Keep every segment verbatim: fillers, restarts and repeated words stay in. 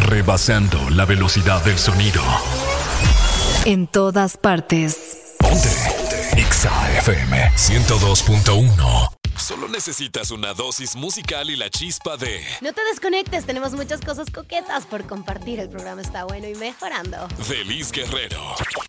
rebasando la velocidad del sonido. En todas partes. Ponte, ponte. Exa F M ciento dos punto uno. Solo necesitas una dosis musical y la chispa de... No te desconectes, tenemos muchas cosas coquetas por compartir. El programa está bueno y mejorando. Delis Guerrero.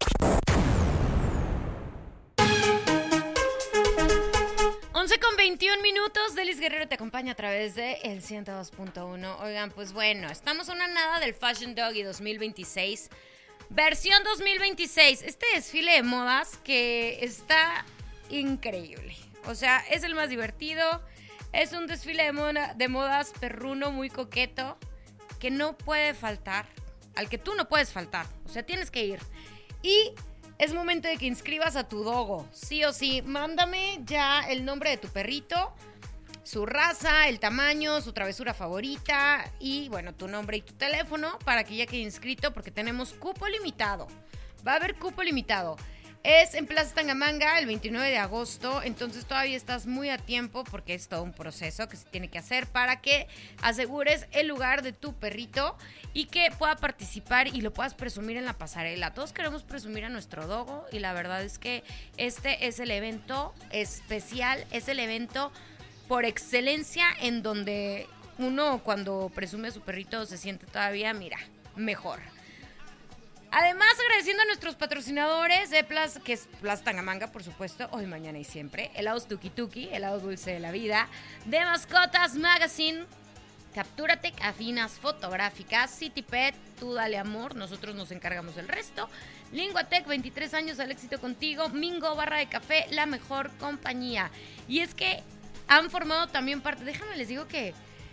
once con veintiún minutos, Delis Guerrero te acompaña a través de el ciento dos punto uno. Oigan, pues bueno, estamos a una nada del Fashion Doggy dos mil veintiséis. Versión dos mil veintiséis. Este desfile de modas que está increíble. O sea, es el más divertido. Es un desfile de, moda, de modas perruno muy coqueto que no puede faltar. Al que tú no puedes faltar. O sea, tienes que ir. Y... es momento de que inscribas a tu dogo, sí o sí. Mándame ya el nombre de tu perrito, su raza, el tamaño, su travesura favorita y, bueno, tu nombre y tu teléfono para que ya quede inscrito porque tenemos cupo limitado. Va a haber cupo limitado. Es en Plaza Tangamanga el veintinueve de agosto, entonces todavía estás muy a tiempo porque es todo un proceso que se tiene que hacer para que asegures el lugar de tu perrito y que pueda participar y lo puedas presumir en la pasarela. Todos queremos presumir a nuestro dogo y la verdad es que este es el evento especial, es el evento por excelencia en donde uno cuando presume a su perrito se siente todavía, mira, mejor. Además, agradeciendo a nuestros patrocinadores de Plaza, que es Plaza Tangamanga, por supuesto, hoy, mañana y siempre. Helados Tuki Tuki, helado dulce de la vida. De Mascotas Magazine, Captúrate, afinas fotográficas. City Pet, tú dale amor, nosotros nos encargamos del resto. Linguatec, veintitrés años al éxito contigo. Mingo, barra de café, la mejor compañía. Y es que han formado también parte, déjame les digo que,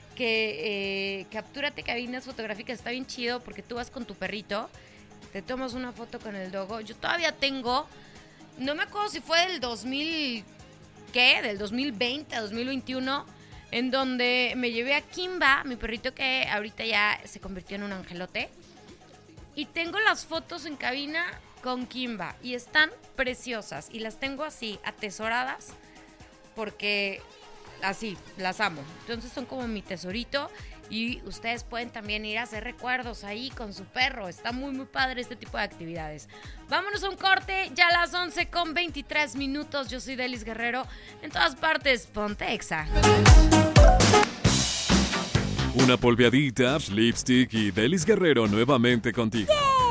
que eh, Captúrate, cabinas fotográficas, está bien chido porque tú vas con tu perrito, te tomas una foto con el dogo. Yo todavía tengo, no me acuerdo si fue del dos mil, ¿qué? Del dos mil veinte a dos mil veintiuno, en donde me llevé a Kimba, mi perrito que ahorita ya se convirtió en un angelote. Y tengo las fotos en cabina con Kimba y están preciosas. Y las tengo así, atesoradas, porque así, las amo. Entonces son como mi tesorito. Y ustedes pueden también ir a hacer recuerdos ahí con su perro. Está muy, muy padre este tipo de actividades. Vámonos a un corte, ya a las once con veintitrés minutos. Yo soy Delis Guerrero. En todas partes, ponte Exa. Una polveadita, lipstick y Delis Guerrero nuevamente contigo.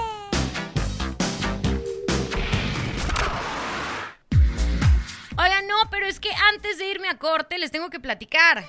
Oigan, no, pero es que antes de irme a corte les tengo que platicar.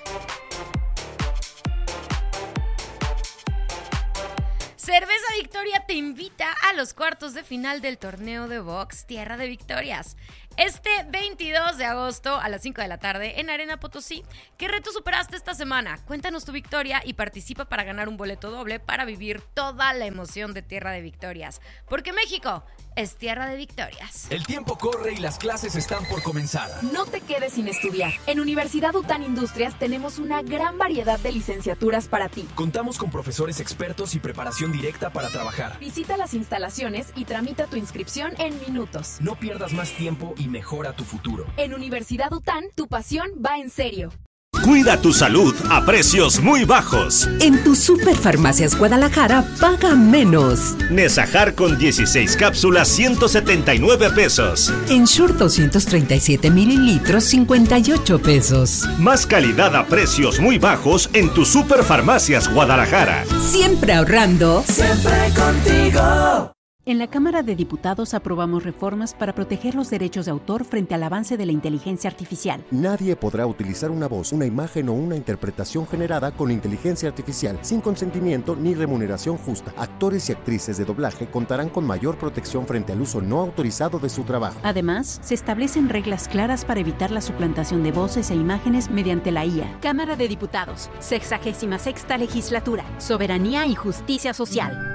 Cerveza Victoria te invita a los cuartos de final del torneo de box Tierra de Victorias. Este veintidós de agosto a las cinco de la tarde en Arena Potosí. ¿Qué reto superaste esta semana? Cuéntanos tu victoria y participa para ganar un boleto doble para vivir toda la emoción de Tierra de Victorias. Porque México es Tierra de Victorias. El tiempo corre y las clases están por comenzar. No te quedes sin estudiar. En Universidad UTAN Industrias tenemos una gran variedad de licenciaturas para ti. Contamos con profesores expertos y preparación directa para trabajar. Visita las instalaciones y tramita tu inscripción en minutos. No pierdas más tiempo y mejora tu futuro. En Universidad UTAN, tu pasión va en serio. Cuida tu salud a precios muy bajos. En tu Superfarmacias Guadalajara, paga menos. Nesajar con dieciséis cápsulas, ciento setenta y nueve pesos. Ensure doscientos treinta y siete mililitros, cincuenta y ocho pesos. Más calidad a precios muy bajos en tu Superfarmacias Guadalajara. Siempre ahorrando. Siempre contigo. En la Cámara de Diputados aprobamos reformas para proteger los derechos de autor frente al avance de la inteligencia artificial. Nadie podrá utilizar una voz, una imagen o una interpretación generada con inteligencia artificial sin consentimiento ni remuneración justa. Actores y actrices de doblaje contarán con mayor protección frente al uso no autorizado de su trabajo. Además, se establecen reglas claras para evitar la suplantación de voces e imágenes mediante la I A. Cámara de Diputados, sexagésima sexta legislatura, Soberanía y Justicia Social.